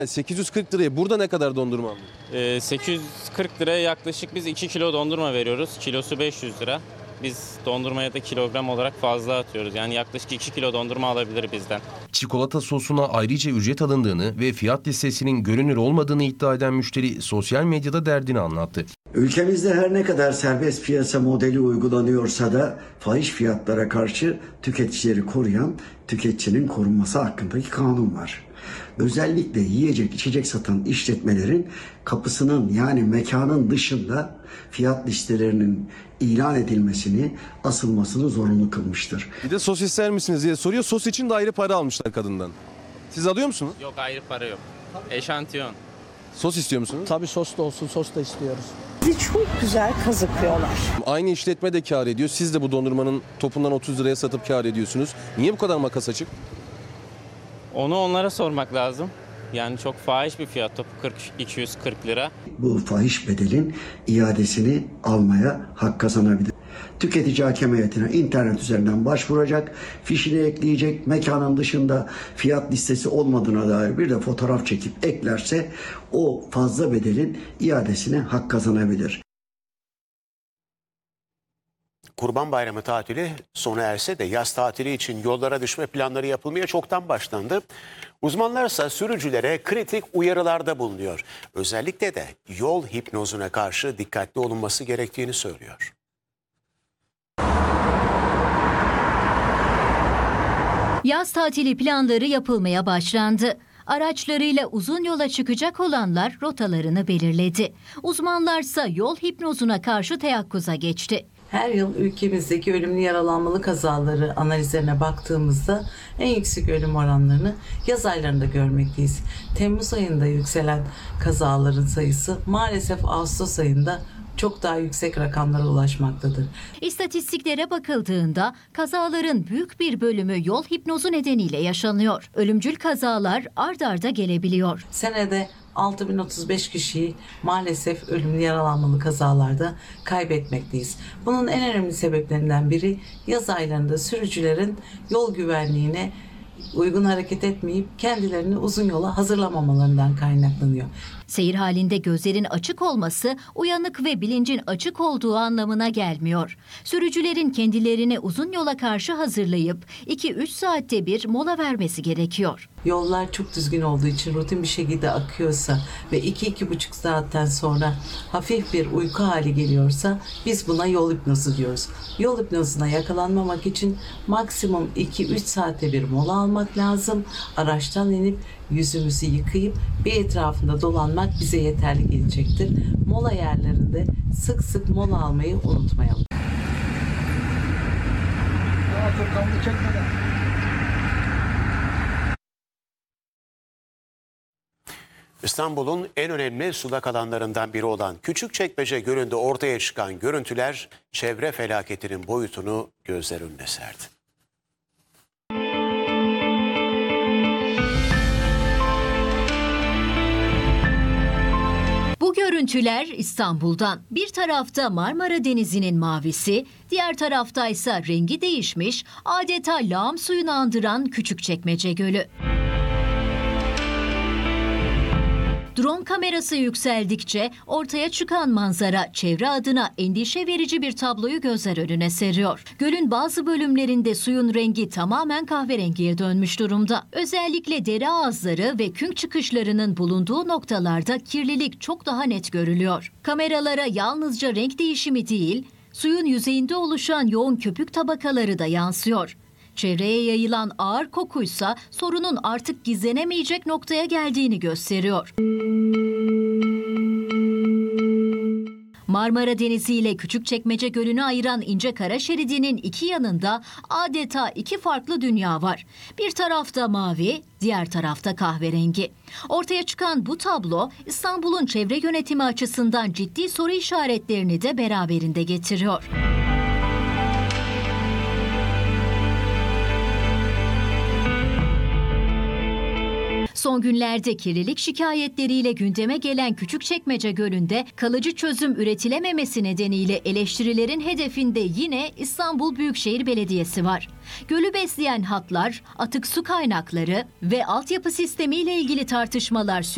840 liraya burada ne kadar dondurma alıyor? 840 liraya yaklaşık biz 2 kilo dondurma veriyoruz. Kilosu 500 lira. Biz dondurmaya da kilogram olarak fazla atıyoruz. Yani yaklaşık 2 kilo dondurma alabilir bizden. Çikolata sosuna ayrıca ücret alındığını ve fiyat listesinin görünür olmadığını iddia eden müşteri sosyal medyada derdini anlattı. Ülkemizde her ne kadar serbest piyasa modeli uygulanıyorsa da fahiş fiyatlara karşı tüketicileri koruyan tüketicinin korunması hakkındaki kanun var. Özellikle yiyecek içecek satan işletmelerin kapısının yani mekanın dışında fiyat listelerinin ilan edilmesini, asılmasını zorunlu kılmıştır. Bir de sos ister misiniz diye soruyor. Sos için de ayrı para almışlar kadından. Siz alıyor musunuz? Yok, ayrı para yok. Eşantiyon. Sos istiyor musunuz? Tabii sos da olsun, sos da istiyoruz. Bizi çok güzel kazıklıyorlar. Aynı işletme de kâr ediyor. Siz de bu dondurmanın topundan 30 liraya satıp kâr ediyorsunuz. Niye bu kadar makas açık? Onu onlara sormak lazım. Yani çok fahiş bir fiyat, topu 240 lira. Bu fahiş bedelin iadesini almaya hak kazanabilir. Tüketici hakem heyetine internet üzerinden başvuracak, fişini ekleyecek, mekanın dışında fiyat listesi olmadığına dair bir de fotoğraf çekip eklerse o fazla bedelin iadesine hak kazanabilir. Kurban Bayramı tatili sona erse de yaz tatili için yollara düşme planları yapılmaya çoktan başlandı. Uzmanlarsa sürücülere kritik uyarılarda bulunuyor. Özellikle de yol hipnozuna karşı dikkatli olunması gerektiğini söylüyor. Yaz tatili planları yapılmaya başlandı. Araçlarıyla uzun yola çıkacak olanlar rotalarını belirledi. Uzmanlarsa yol hipnozuna karşı teyakkuza geçti. Her yıl ülkemizdeki ölümlü yaralanmalı kazaları analizlerine baktığımızda en yüksek ölüm oranlarını yaz aylarında görmekteyiz. Temmuz ayında yükselen kazaların sayısı maalesef Ağustos ayında çok daha yüksek rakamlara ulaşmaktadır. İstatistiklere bakıldığında kazaların büyük bir bölümü yol hipnozu nedeniyle yaşanıyor. Ölümcül kazalar ard arda gelebiliyor. Senede 6035 kişiyi maalesef ölümlü yaralanmalı kazalarda kaybetmekteyiz. Bunun en önemli sebeplerinden biri yaz aylarında sürücülerin yol güvenliğine uygun hareket etmeyip kendilerini uzun yola hazırlamamalarından kaynaklanıyor. Seyir halinde gözlerin açık olması uyanık ve bilincin açık olduğu anlamına gelmiyor. Sürücülerin kendilerini uzun yola karşı hazırlayıp 2-3 saatte bir mola vermesi gerekiyor. Yollar çok düzgün olduğu için rutin bir şekilde akıyorsa ve 2-2,5 saatten sonra hafif bir uyku hali geliyorsa biz buna yol hipnozu diyoruz. Yol hipnozuna yakalanmamak için maksimum 2-3 saatte bir mola almak lazım. Araçtan inip yüzümüzü yıkayıp bir etrafında dolanmak bize yeterli gelecektir. Mola yerlerinde sık sık mola almayı unutmayalım. İstanbul'un en önemli sulak alanlarından biri olan Küçükçekmece Gölü'nde ortaya çıkan görüntüler çevre felaketinin boyutunu gözler önüne serdi. Bu görüntüler İstanbul'dan. Bir tarafta Marmara Denizi'nin mavisi, diğer taraftaysa rengi değişmiş, adeta lağım suyunu andıran Küçükçekmece Gölü. Drone kamerası yükseldikçe ortaya çıkan manzara çevre adına endişe verici bir tabloyu gözler önüne seriyor. Gölün bazı bölümlerinde suyun rengi tamamen kahverengiye dönmüş durumda. Özellikle dere ağızları ve künk çıkışlarının bulunduğu noktalarda kirlilik çok daha net görülüyor. Kameralara yalnızca renk değişimi değil, suyun yüzeyinde oluşan yoğun köpük tabakaları da yansıyor. Çevreye yayılan ağır kokuysa sorunun artık gizlenemeyecek noktaya geldiğini gösteriyor. Marmara Denizi ile Küçükçekmece Gölü'nü ayıran ince kara şeridinin iki yanında adeta iki farklı dünya var. Bir tarafta mavi, diğer tarafta kahverengi. Ortaya çıkan bu tablo İstanbul'un çevre yönetimi açısından ciddi soru işaretlerini de beraberinde getiriyor. Son günlerde kirlilik şikayetleriyle gündeme gelen Küçükçekmece Gölü'nde kalıcı çözüm üretilememesi nedeniyle eleştirilerin hedefinde yine İstanbul Büyükşehir Belediyesi var. Gölü besleyen hatlar, atık su kaynakları ve altyapı sistemiyle ilgili tartışmalar sürüyor.